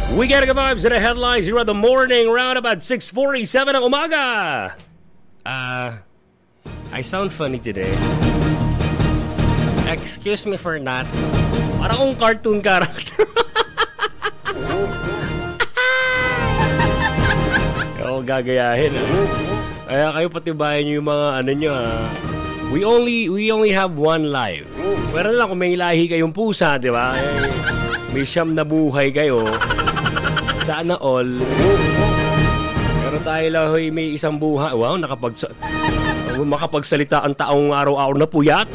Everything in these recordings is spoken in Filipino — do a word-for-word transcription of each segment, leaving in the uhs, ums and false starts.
We got the vibes and the headlines here on the morning round about six forty-seven ng umaga. Uh, I sound funny today. Excuse me for that. Parang akong cartoon character. Ako gagayahin. Ah. Kaya kayo patibayan nyo yung mga ano nyo. Ah. We only we only have one life. Pero lang kung may lahi kayong pusa, di ba? Eh, may siyam na buhay kayo. Sana all. Pero tayo lang hoy, may isang buhay. Wow, nakapagsa makapagsalita ang taong araw-araw na puyat.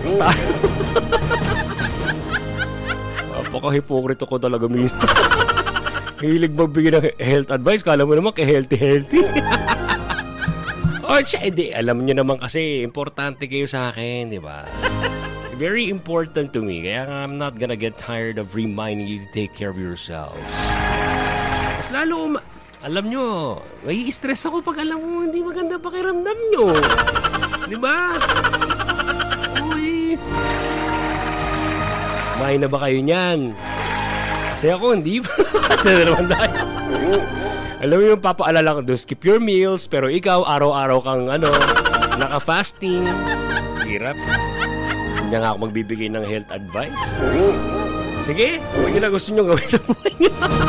Napaka-hipokrito ko talaga minsan. Hilig magbigay ng health advice. Kala mo naman ka-healthy-healthy. Oh, siya, hindi. Alam niyo naman kasi, importante kayo sa akin, di ba? Very important to me. Kaya I'm not gonna get tired of reminding you to take care of yourselves. Mas lalo, ma- alam nyo, may stress ako pag alam mo hindi maganda pakiramdam nyo. Di ba? Uy. Kumain na ba kayo niyan? Kasi ako, hindi ba? Ito na naman tayo. Alam mo yung papaalala ko doon, skip your meals, pero ikaw, araw-araw kang ano, naka-fasting. Hirap. Hindi nga ako magbibigay ng health advice. Sige, kung yun na gusto nyo gawin sa buhay nyo.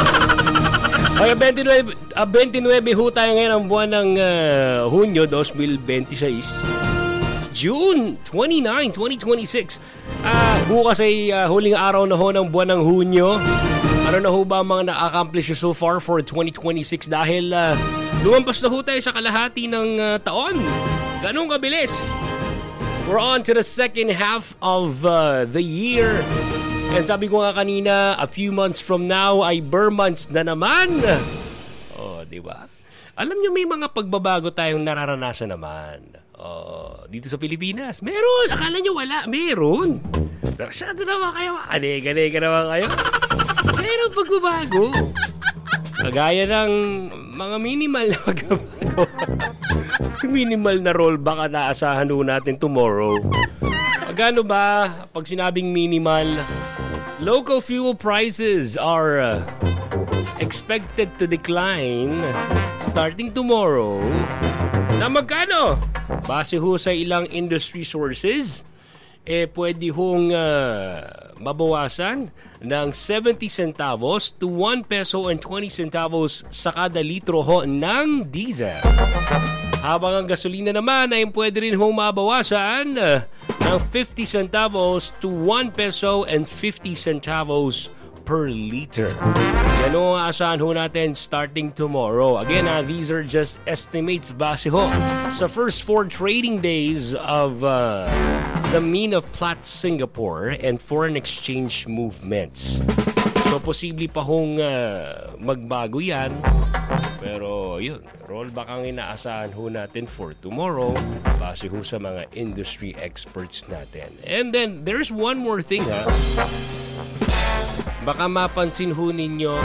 Okay, twenty-nine ho tayo ngayon ang buwan ng uh, Hunyo twenty twenty-six. It's June twenty-ninth, twenty twenty-six. Uh, bukas ay uh, huling araw na ho ng buwan ng Hunyo. Ano na ho ba ang mga na-accomplish so far for twenty twenty-six? Dahil uh, lumampas na ho tayo sa kalahati ng uh, taon. Ganun kabilis. We're on to the second half of uh, the year. And sabi ko nga kanina, a few months from now ay Burr months na naman. Oh, di ba? Alam nyo, may mga pagbabago tayong nararanasan naman. Oh, dito sa Pilipinas. Meron! Akala nyo wala. Meron! Masyado naman kayo. Aniga-niga naman kayo. Meron pagbabago. Kagaya ng mga minimal na pagbabago. Minimal na rollback ang naasahan ho natin tomorrow. Gano ba pag sinabing minimal? Local fuel prices are uh, expected to decline starting tomorrow. Na magkano? Base ho sa ilang industry sources, eh pwede hong uh, mabawasan ng seventy centavos to one peso and twenty centavos sa kada litro ho ng diesel. Habang ang gasolina naman ay pwede rin hong mabawasan uh, ng fifty centavos to one peso and fifty centavos per liter. Yan o ang asahan ho natin starting tomorrow. Again, uh, these are just estimates base ho sa first four trading days of uh, the mean of Platts Singapore and foreign exchange movements. So, posible pa hong uh, magbago yan. Pero, yun, rollback ang inaasahan ho natin for tomorrow base ho sa mga industry experts natin. And then, there's one more thing, ha. Baka mapansin ho ninyo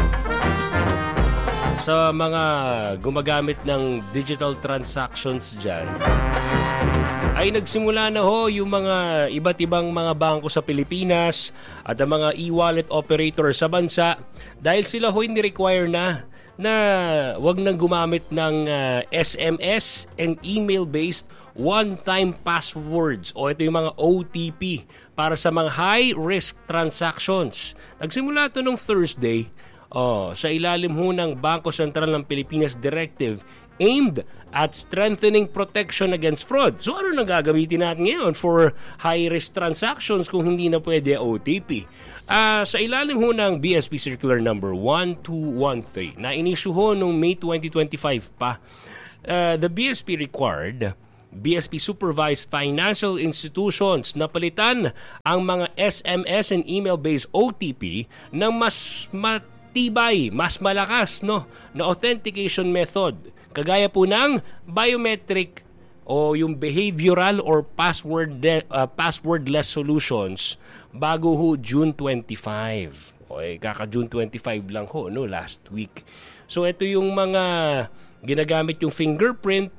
sa mga gumagamit ng digital transactions dyan, ay nagsimula na ho yung mga iba't ibang mga bangko sa Pilipinas at ang mga e-wallet operator sa bansa dahil sila ho ni-require na na wag nang gumamit ng uh, S M S and email-based one-time passwords o ito yung mga O T P para sa mga high-risk transactions. Nagsimula ito nung Thursday oh, sa ilalim ho ng Bangko Sentral ng Pilipinas Directive aimed at strengthening protection against fraud. So ano nang gagamitin natin ngayon for high-risk transactions kung hindi na pwede O T P? Uh, sa ilalim ho ng B S P Circular number one two one three na inisyu ho noong May twenty twenty-five pa, uh, the B S P required B S P supervised financial institutions na palitan ang mga S M S and email-based O T P ng mas matibay, mas malakas no, na authentication method. Kagaya po ng biometric o yung behavioral or password uh, passwordless solutions bago ho June twenty-fifth. Okay, kaka June twenty-fifth lang ho no last week. So ito yung mga ginagamit yung fingerprint,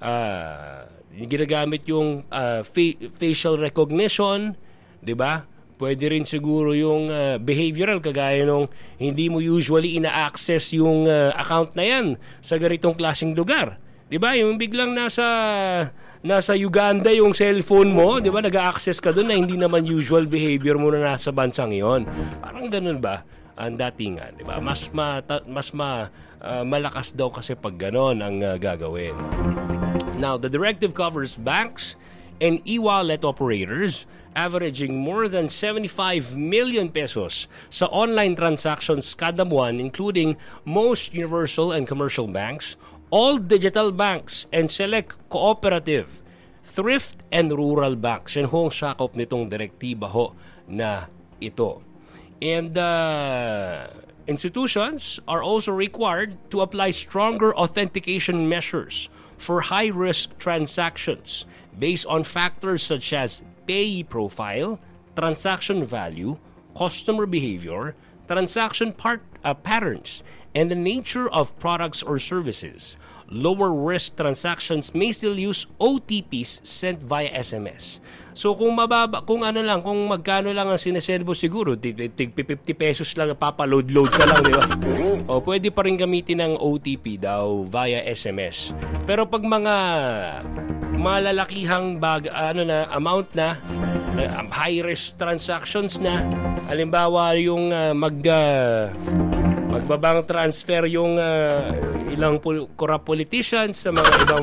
uh, ginagamit yung uh, fa- facial recognition, 'di ba? Pwede rin siguro yung uh, behavioral, kagaya nung hindi mo usually ina-access yung uh, account na yan sa ganitong klaseng lugar. Diba? Yung biglang nasa nasa Uganda yung cellphone mo, diba? Nag-a-access ka doon na hindi naman usual behavior mo na nasa bansang yon. Parang ganun ba ang datingan, diba? Mas ma, mas ma, uh, malakas daw kasi pag ganon ang uh, gagawin. Now, the directive covers banks and e-wallet operators averaging more than seventy-five million pesos sa online transactions kada buwan, including most universal and commercial banks, all digital banks, and select cooperative, thrift, and rural banks. Yan ho ang sakop nitong direktiba ho na ito. And uh, institutions are also required to apply stronger authentication measures for high-risk transactions based on factors such as payee profile, transaction value, customer behavior, transaction part, uh, patterns, and the nature of products or services. Lower-risk transactions may still use O T Ps sent via S M S. So kung mababa, kung ano lang, kung magkano lang ang sinesend mo, siguro tig fifty pesos lang, papaload-load ka lang, di ba? O pwede pa rin gamitin ng O T P daw via S M S. Pero pag mga malalakihang bag, ano na, amount na, uh, high-risk transactions na, halimbawa yung uh, mag... Uh, magbabang transfer yung uh, ilang pol- corrupt politicians sa mga ibang...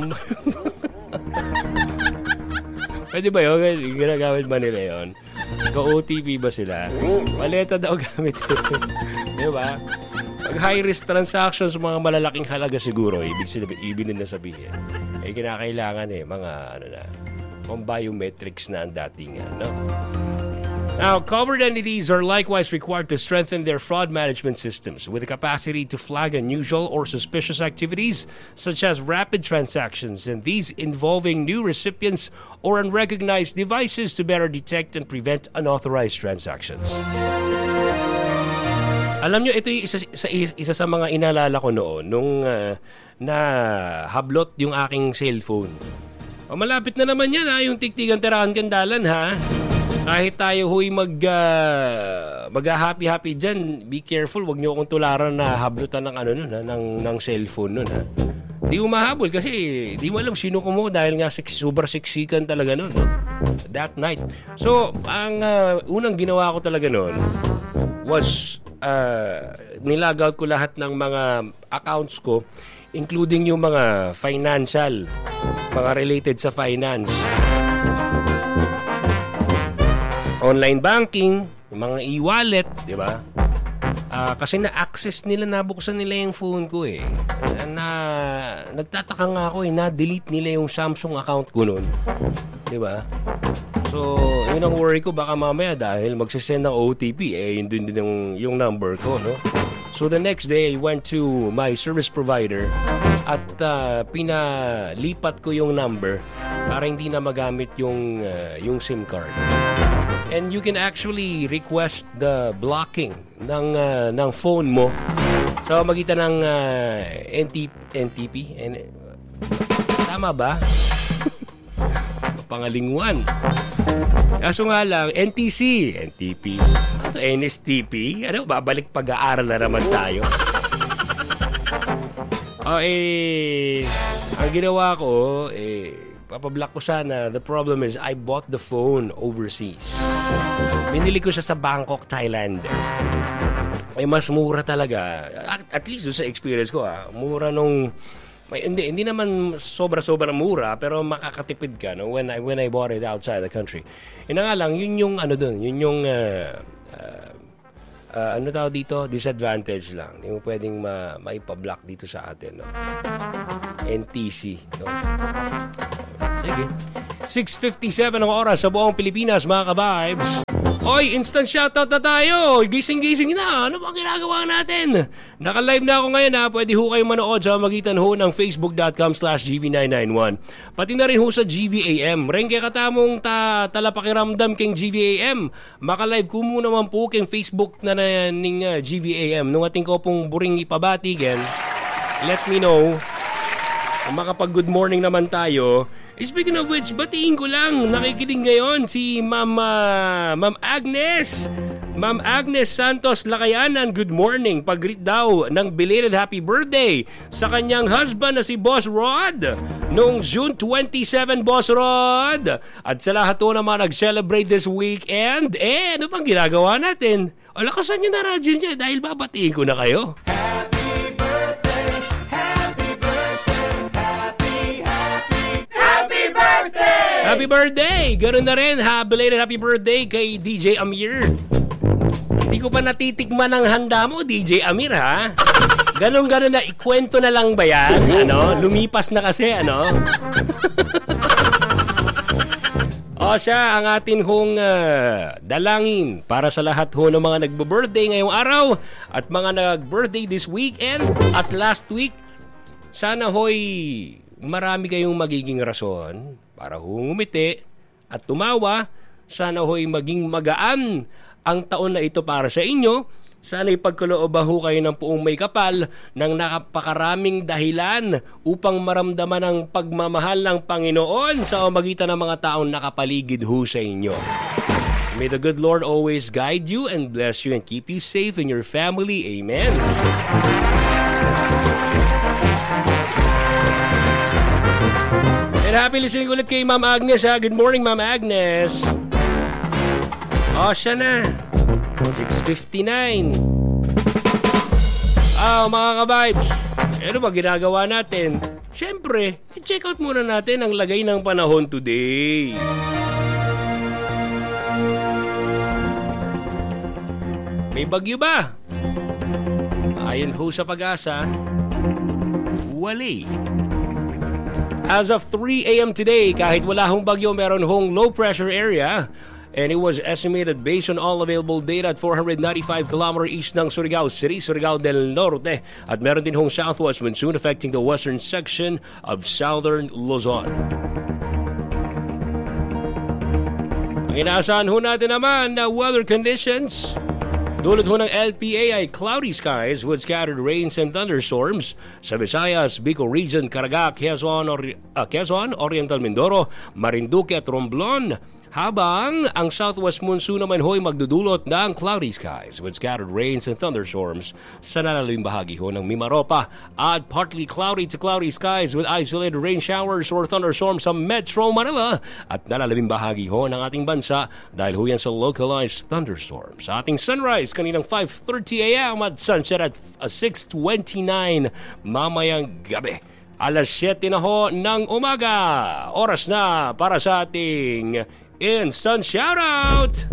Pwede ba yun? Ginagamit ba nila yun? Ka-O T P ba sila? Maleta daw gamit yun. Di ba? Pag high-risk transactions, mga malalaking halaga siguro, ibig sabihin, ibig na sabihin. Eh, kinakailangan eh, mga ano na, mga biometrics na ang dating, no? Now, covered entities are likewise required to strengthen their fraud management systems with the capacity to flag unusual or suspicious activities such as rapid transactions and these involving new recipients or unrecognized devices to better detect and prevent unauthorized transactions. Alam nyo, ito yung isa, isa, isa sa mga inalala ko noon nung uh, na hablot yung aking cellphone. O, malapit na naman yan ha, yung tiktigan tirahan kandalan ha. Kahit tayo huy mag uh, mag-happy-happy dyan, be careful, wag niyo akong tularan na hablutan ng ano nun, ha, ng ng cellphone nun ha. Di umahabol kasi di mo alam sino ko mo dahil nga six, super siksikan talaga nun, no? That night. So, ang uh, unang ginawa ko talaga nun was uh, nilagout ko lahat ng mga accounts ko, including yung mga financial, mga related sa finance. Online banking, yung mga e-wallet, di ba? Uh, kasi na-access nila, nabuksan nila yung phone ko eh. Na, nagtataka nga ako eh, na-delete nila yung Samsung account ko nun. Di ba? So, yun ang worry ko, baka mamaya dahil magsisend ng O T P, eh, yun din yung, yung number ko, no? So, the next day, I went to my service provider at uh, pinalipat ko yung number para hindi na magamit yung, uh, yung SIM card. And you can actually request the blocking ng uh, ng phone mo sa magitan ng uh, N T P. N- Tama ba? Pangalingwan. Kaso nga lang, N T C, N T P, N S T P. Ano, babalik pag-aaral na naman tayo. Oh, eh, ang ginawa ko, eh, papablock ko sana. The problem is, I bought the phone overseas. Binili ko siya sa Bangkok, Thailand. Ay, mas mura talaga. At, at least doon sa experience ko, ah, mura nung... May, hindi, hindi naman sobra-sobra mura, pero makakatipid ka, no? When I, when I bought it outside the country. Yun nga lang, yun yung ano dun, yun yung... Uh, uh, uh, ano tawag dito? Disadvantage lang. Hindi mo pwedeng ma, maipablock dito sa atin, no? N T C, no? Sige. six fifty-seven ang oras sa buong Pilipinas, mga ka-vibes. Oy, instant shoutout na tayo. Gising-gising na. Ano bang ginagawa natin? Naka-live na ako ngayon ha. Pwede ho kayong manood sa magitan ho ng facebook.com slash gv nine nine one. Pati na rin ho sa G V A M. Rengke katamong ta talapakiramdam keng G V A M. Maka-live ko muna man po keng Facebook na na ning uh, G V A M. Nung ating ko pong buring ipabatigan, let me know. Makapag good morning naman tayo. Speaking of which, batiin ko lang, nakikinig ngayon si Ma'am, uh, Ma'am Agnes. Ma'am Agnes Santos Lakayanan, good morning. Pag-greet daw ng belated happy birthday sa kanyang husband na si Boss Rod noong June twenty-seventh, Boss Rod. At sa lahat po naman nag-celebrate this weekend, eh, ano pang ginagawa natin? O, lakasan nyo na radyo niya dahil babatiin ko na kayo. Happy birthday! Ganoon na rin, ha? Belated happy birthday kay D J Amir. Hindi ko pa natitikman ang handa mo, D J Amir, ha? Ganon-ganon na, ikwento na lang ba yan? Ano? Lumipas na kasi, ano? O siya, ang atin hong uh, dalangin para sa lahat ho ng mga nagbo-birthday ngayong araw at mga nag-birthday this weekend at last week. Sana ho'y marami kayong magiging rason para humumiti at tumawa. Sana ho'y maging magaan ang taon na ito para sa inyo. Sana'y pagkalooban ho kayo ng puong may kapal ng napakaraming dahilan upang maramdaman ang pagmamahal ng Panginoon sa pamamagitan ng mga taong nakapaligid ho sa inyo. May the good Lord always guide you and bless you and keep you safe and your family. Amen. And happy listening ulit kay Ma'am Agnes, ha? Good morning, Ma'am Agnes. O, siya na. six fifty-nine. Ah, mga ka-vibes, ano ba ginagawa natin? Siyempre, i-check out muna natin ang lagay ng panahon today. May bagyo ba? Ayon ho sa Pag-asa, wali. As of three a.m. today, kahit wala hong bagyo, meron hong low pressure area. And it was estimated based on all available data at four hundred ninety-five kilometers east ng Surigao City, Surigao del Norte. At meron din hong southwest monsoon affecting the western section of southern Luzon. Ang inaasahan ho natin naman na weather conditions. Dulot ho ng L P A ay cloudy skies with scattered rains and thunderstorms sa Visayas, Bicol Region, Caraga, Quezon, Ori- uh, Quezon, Oriental Mindoro, Marinduque at Romblon. Habang ang southwest monsoon naman ho'y magdudulot ng cloudy skies with scattered rains and thunderstorms sa nalalawing bahagi ho ng Mimaropa at partly cloudy to cloudy skies with isolated rain showers or thunderstorms sa Metro Manila at nalalawing bahagi ho ng ating bansa dahil ho yan sa localized thunderstorms. Sa ating sunrise kaninang five thirty a.m. at sunset at six twenty-nine mamayang gabi. Alas siyete na ho ng umaga. Oras na para sa ating instant shoutout!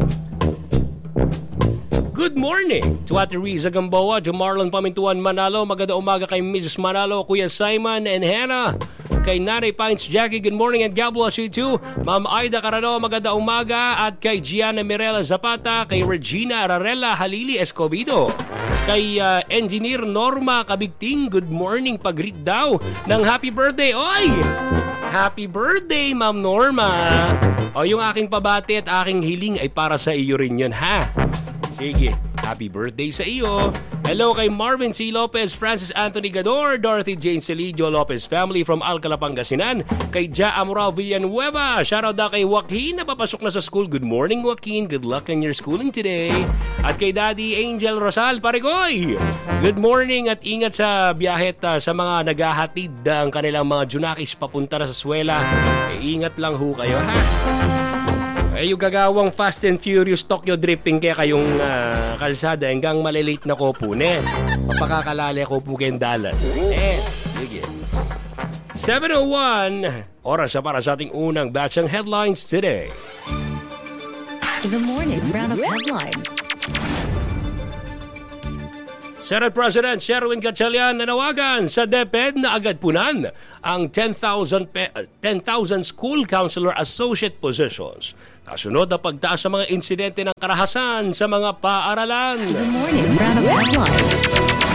Good morning to Ate Riza Gamboa, Jamarlon Pamintuan Manalo. Maganda umaga kay Missus Manalo, Kuya Simon and Hannah. Kay Nanay Pines Jackie, good morning and God bless you too. Ma'am Aida Carano, maganda umaga. At kay Gianna Mirela Zapata, kay Regina Ararela Halili Escobedo. Kay uh, Engineer Norma Kabigting, good morning, pag-greet daw ng happy birthday. Oy! Happy birthday, Ma'am Norma! O yung aking pabati at aking hiling ay para sa iyo rin yun, ha? Sige, happy birthday sa iyo. Hello kay Marvin C. Lopez, Francis Anthony Gador, Dorothy Jane Celidio Lopez family from Alcala, Pangasinan. Kay Ja Amorao Villanueva. Shoutout na kay Joaquin na papasok na sa school. Good morning, Joaquin. Good luck in your schooling today. At kay Daddy Angel Rosal Parigoy. Good morning at ingat sa biyahe at uh, sa mga naghahatid ang kanilang mga junakis papunta na sa eskwela. Eh, ingat lang ho kayo, ha? Eh, yung gagawang Fast and Furious Tokyo Drifting kaya kayong uh, kalsada hanggang malilate na ko po, ne? Mapakakalali ko po kayong dalan. Eh, sige. seven oh one, oras na para sa ating unang batch ng headlines today. The morning round of headlines. Senate President Sherwin Gatchalian nanawagan sa DepEd na agad punan ang ten thousand pe- ten thousand school counselor associate positions. Kasunod na pagtaas sa mga insidente ng karahasan sa mga paaralan. The morning round of headlines.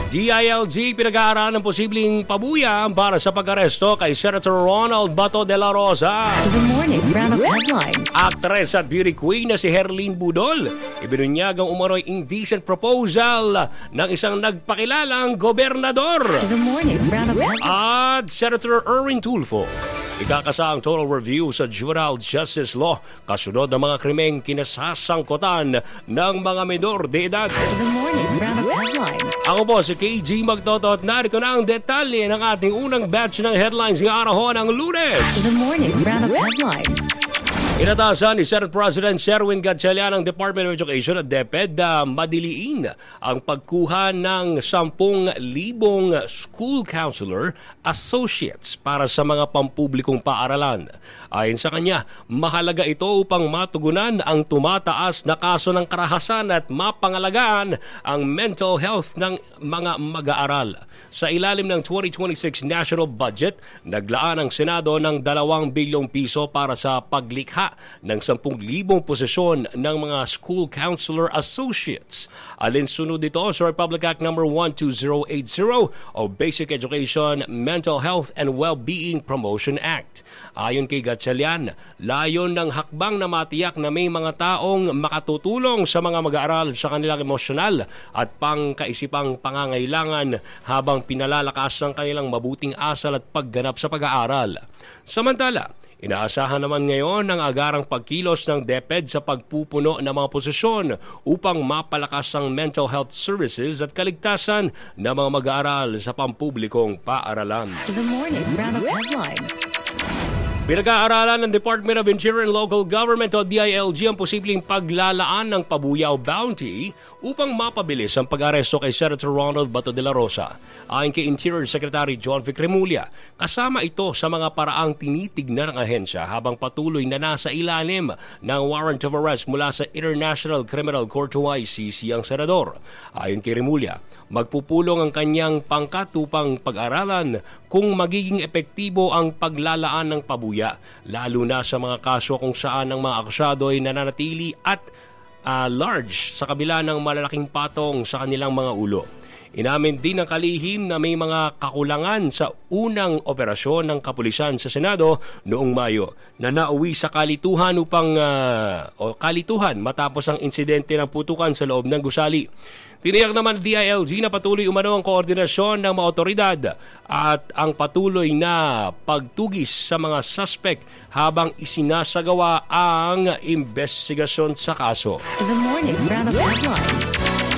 D I L G pinag-aaralan ng posibleng pabuya para sa pag-aresto kay Senator Ronald Bato de la Rosa. The morning round of headlines. Actress at beauty queen na si Herlene Budol, ibinunyag ang umano'y indecent proposal ng isang nagpakilalang gobernador. The morning round of headlines. At Senator Erwin Tulfo, ikakasa ang total review sa juvenile justice law kasunod ng mga krimeng kinasasangkutan ng mga menor de edad. The morning round of headlines. Ako po si K G Magtoto at narito na ang detalye ng ating unang batch ng headlines ng araw ng Lunes. The morning round of headlines. Inatasan ni Senate President Sherwin Gatchalian ng Department of Education at DepEd na madiliin ang pagkuha ng sampung libong school counselor associates para sa mga pampublikong paaralan. Ayon sa kanya, mahalaga ito upang matugunan ang tumataas na kaso ng karahasan at mapangalagaan ang mental health ng mga mag-aaral. Sa ilalim ng twenty twenty-six national budget, naglaan ang Senado ng dalawang bilyong piso para sa paglikha ng sampung libong posisyon ng mga school counselor associates. Alinsunod dito sa Republic Act number one two zero eight zero o Basic Education, Mental Health and Well-being Promotion Act. Ayon kay Gatchalian, layon ng hakbang na matiyak na may mga taong makatutulong sa mga mag-aaral sa kanilang emosyonal at pangkaisipang pangangailangan habang pinalalakas ang kanilang mabuting asal at pagganap sa pag-aaral. Samantala, inaasahan naman ngayon ang agarang pagkilos ng DepEd sa pagpupuno ng mga posisyon upang mapalakas ang mental health services at kaligtasan ng mga mag-aaral sa pampublikong paaralan. The morning round of headlines. Pinag-aaralan ng Department of Interior and Local Government o D I L G ang posibleng paglalaan ng pabuya o bounty upang mapabilis ang pag-aresto kay Senator Ronald Bato de la Rosa. Ayon kay Interior Secretary John Vic Remulla, kasama ito sa mga paraang tinitignan ng ahensya habang patuloy na nasa ilalim ng warrant of arrest mula sa International Criminal Court o I C C ang senador. Ayon kay Remulla, magpupulong ang kanyang pangkat upang pag-aralan kung magiging epektibo ang paglalaan ng pabuya, lalo na sa mga kaso kung saan ang mga akusado ay nananatili at uh, large sa kabila ng malalaking patong sa kanilang mga ulo. Inamin din ng kalihim na may mga kakulangan sa unang operasyon ng kapulisan sa Senado noong Mayo na nauwi sa kalituhan upang uh, o kalituhan matapos ang insidente ng putukan sa loob ng gusali. Tiniyak naman ng D I L G na patuloy umano ang koordinasyon ng mga otoridad at ang patuloy na pagtugis sa mga suspect habang isinasagawa ang investigasyon sa kaso. The morning round of headlines.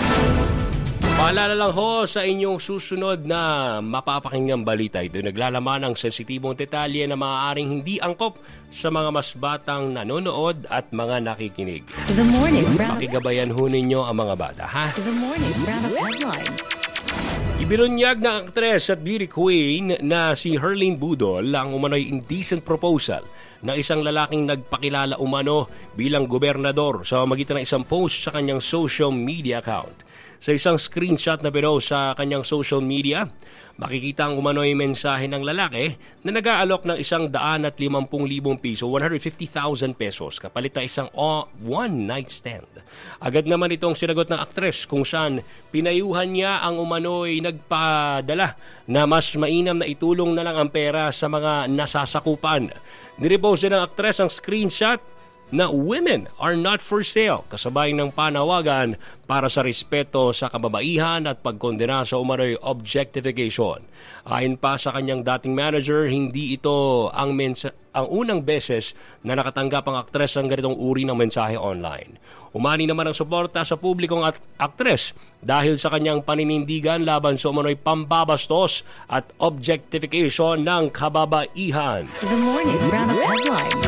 Paalala lang ho sa inyong susunod na mapapakinggang balita. Ito naglalaman ng sensitibong detalye na maaaring hindi angkop sa mga mas batang nanonood at mga nakikinig. The morning round of Pakigabayan ho ninyo ang mga bata, ha? The morning round of headlines. Ibinunyag ng aktres at beauty queen na si Herlene Budol ang umano'y indecent proposal ng isang lalaking nagpakilala umano bilang gobernador sa magitan ng isang post sa kanyang social media account. Sa isang screenshot na pinost sa kanyang social media, makikita ang umano'y mensahe ng lalaki na nag-aalok ng isang daan at limampung libong piso, one hundred fifty thousand pesos, kapalit na isang oh, one-night stand. Agad naman itong sinagot ng aktres kung saan pinayuhan niya ang umano'y nagpadala na mas mainam na itulong na lang ang pera sa mga nasasakupan. Nirepost din ng aktres ang screenshot na women are not for sale, kasabay ng panawagan para sa respeto sa kababaihan at pagkondena sa umano'y objectification. Ayon pa sa kanyang dating manager, hindi ito ang, mensa- ang unang beses na nakatanggap ang aktres ng ganitong uri ng mensahe online. Umani naman ang suporta sa publikong at aktres dahil sa kanyang paninindigan laban sa umano'y pambabastos at objectification ng kababaihan. The morning round of headlines.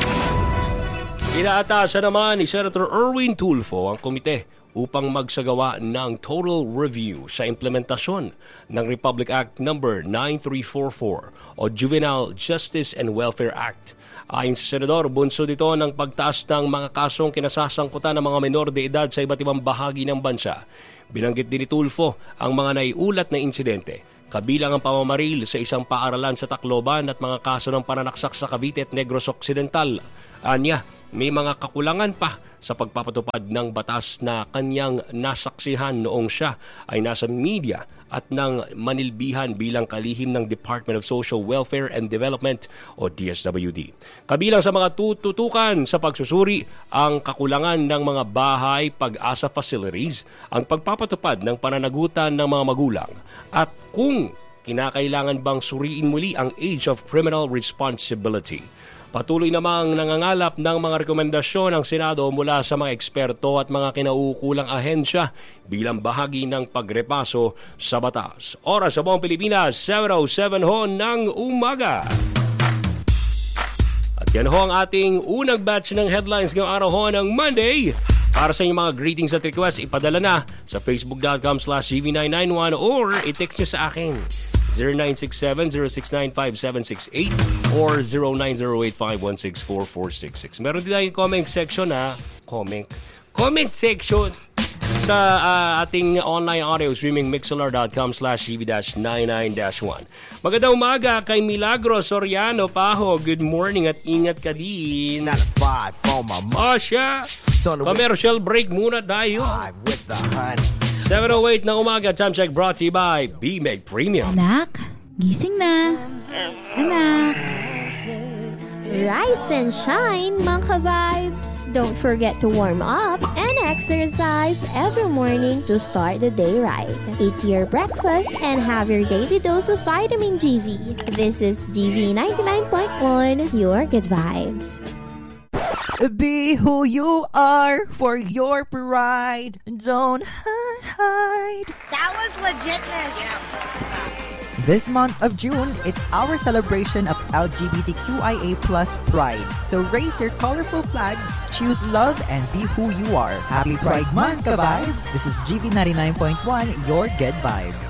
Inaatasan naman ni Senator Erwin Tulfo ang komite upang magsagawa ng total review sa implementasyon ng Republic Act number nine three four four o Juvenile Justice and Welfare Act. Ayon sa Senador, bunso dito ng pagtaas ng mga kasong kinasasangkutan ng mga menor de edad sa iba't ibang bahagi ng bansa. Binanggit din ni Tulfo ang mga naiulat na insidente, kabilang ang pamamaril sa isang paaralan sa Tacloban at mga kaso ng pananaksak sa Cavite at Negros Occidental. Anya, may mga kakulangan pa sa pagpapatupad ng batas na kanyang nasaksihan noong siya ay nasa media at nang manilbihan bilang kalihim ng Department of Social Welfare and Development o D S W D. Kabilang sa mga tututukan sa pagsusuri ang kakulangan ng mga bahay pag-asa facilities, ang pagpapatupad ng pananagutan ng mga magulang at kung kinakailangan bang suriin muli ang age of criminal responsibility. Patuloy namang nangangalap ng mga rekomendasyon ng Senado mula sa mga eksperto at mga kinauukulang ahensya bilang bahagi ng pagrepaso sa batas. Oras sa buong Pilipinas, seven oh seven ho ng umaga. At yan ho ang ating unang batch ng headlines ngayong araw ho ng Monday. Para sa inyong mga greetings at requests, ipadala na sa facebook.com slash gv nine nine one or i-text nyo sa akin zero nine six seven zero six nine five seven six eight or zero nine zero eight five one six four four six six. Meron din tayong comment section ha. Comment. Comment section sa uh, ating online audio streaming mixlr.com slash gv99-1. Magandang umaga kay Milagros Soriano Paho. Good morning at ingat ka din. Not a five for my mom. Oh, siya. Commercial break muna tayo. With the honey. seven oh eight ng umaga, time check brought to you by B-Meg Premium. Anak, gising na. Anak. Rise and shine, mga ka-vibes! Don't forget to warm up and exercise every morning to start the day right. Eat your breakfast and have your daily dose of vitamin G V. This is G V ninety-nine point one, your good vibes. Be who you are for your pride. Don't hide. That was legitness. This month of June, it's our celebration of L G B T Q I A plus pride. So raise your colorful flags, choose love, and be who you are. Happy Pride Month, ka-vibes! This is G V ninety-nine point one, your good vibes.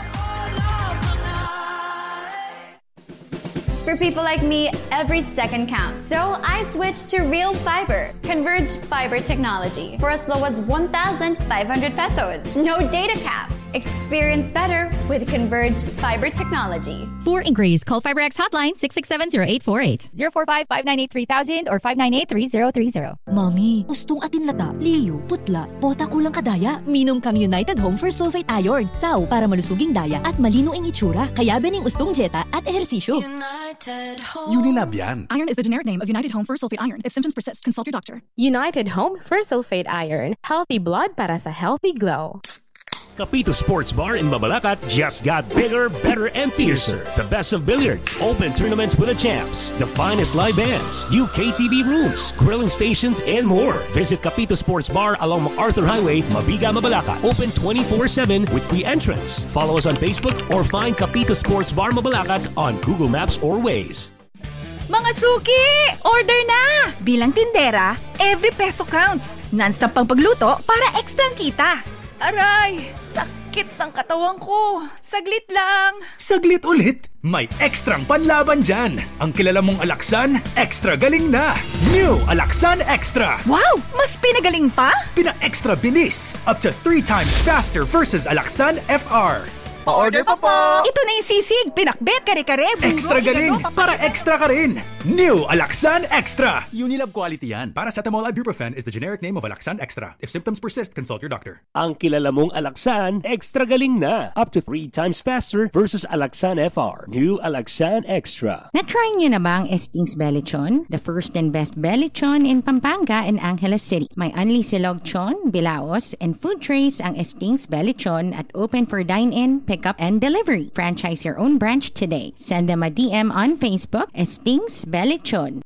For people like me, every second counts. So I switched to Real Fiber, Converge Fiber Technology, for as low as one thousand five hundred pesos. No data cap. Experience better with Converge Fiber Technology. For inquiries, call FiberX hotline six six seven zero eight four eight, zero four five five nine eight three thousand or five nine eight three zero three zero. Mami, gustong atin lata, liyo, putla, bota kulang kadaya. Minom kang United Home for Sulfate Iron. Saw para malusuging daya at malino ang itsura. Kaya bening ustong jeta at ehersisyo. United Home. Unilab yan. Iron is the generic name of United Home for Sulfate Iron. If symptoms persist, consult your doctor. United Home for Sulfate Iron. Healthy blood para sa healthy glow. Capito Sports Bar in Mabalacat just got bigger, better, and fiercer. The best of billiards, open tournaments with the champs, the finest live bands, U K T V rooms, grilling stations, and more. Visit Capito Sports Bar along MacArthur Highway, Mabiga, Mabalacat. Open twenty-four seven with free entrance. Follow us on Facebook or find Capito Sports Bar Mabalacat on Google Maps or Waze. Mga suki! Order na! Bilang tindera, every peso counts. Non-stop pang pagluto para extra kita. Aray! Sakit ng katawan ko. Saglit lang. Saglit ulit? May ekstrang panlaban dyan. Ang kilala mong Alaxan, extra galing na. New Alaxan Extra. Wow! Mas pinagaling pa? Pina-extra bilis. Up to three times faster versus Alaxan F R. Pa-order pa po! Ito na yung sisig, pinakbet, kare-kare, bungo, extra galing, igano, para extra ka rin! New Alaxan Extra! Unilab quality yan. Paracetamol Ibuprofen is the generic name of Alaxan Extra. If symptoms persist, consult your doctor. Ang kilala mong Alaxan, extra galing na. Up to three times faster versus Alaxan F R. New Alaxan Extra. Na-try nyo na ba ang Estings Bellichon? The first and best Bellichon in Pampanga and Angeles City. May Unli Silogchon, Bilaos, and food trays ang Estings Bellichon at open for dine-in, pick-up, and delivery. Franchise your own branch today. Send them a D M on Facebook, Estings Bellichon.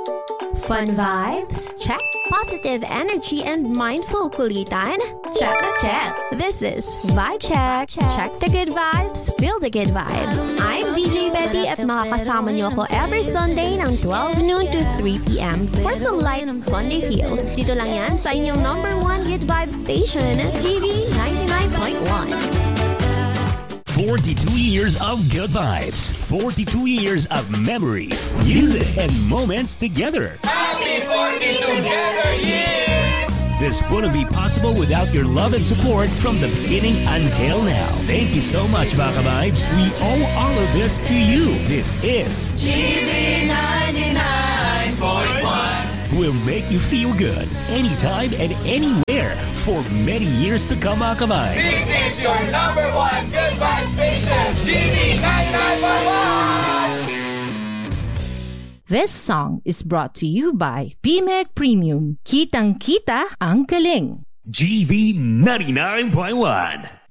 Fun vibes? Check. Positive energy and mindful kulitan? Check na check. This is Vibe Check. Check the good vibes, feel the good vibes. I'm D J Betty at makakasama niyo ako every Sunday ng twelve noon to three p.m. for some light Sunday feels. Dito lang yan sa inyong number one good vibes station, G V ninety-nine point one. forty-two years of good vibes. forty-two years of memories, music, and moments together. Happy forty together years! This wouldn't be possible without your love and support from the beginning until now. Thank you so much, mga ka-vibes. We owe all of this to you. This is G V ninety-nine point one. will make you feel good anytime and anywhere for many years to come, mga ka-vibes. This is your number one Good Vibes station, G B ninety-nine point one! This song is brought to you by B M E G Premium. Kitang-kita ang galing. G B ninety-nine point one.